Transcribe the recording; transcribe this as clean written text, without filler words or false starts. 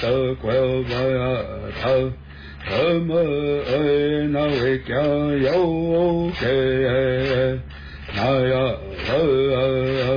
得怪不他，什么那位家有给那呀